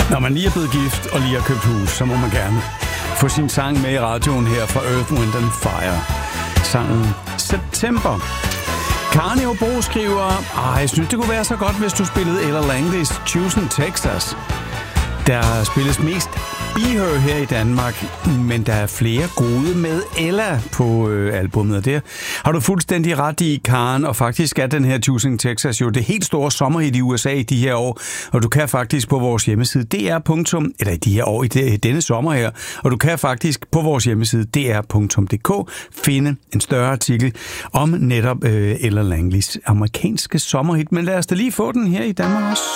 Når man lige er blevet gift og lige har købt hus, så må man gerne få sin sang med i radioen her fra Earth, Wind and Fire. Sangen September. Karen Hobro skriver, jeg synes, det kunne være så godt, hvis du spillede Ella Langleys Choosing Texas. Der spilles mest Be Her her i Danmark, men der er flere gode med Ella på albumet. Og der har du fuldstændig ret i, Karen, og faktisk er den her Choosing Texas jo det helt store sommerhit i USA i de her år, og du kan faktisk på vores hjemmeside dr. I de her år, i denne sommer her, og du kan faktisk på vores hjemmeside dr.dk finde en større artikel om netop Ella Langleys amerikanske sommerhit, men lad os da lige få den her i Danmark også.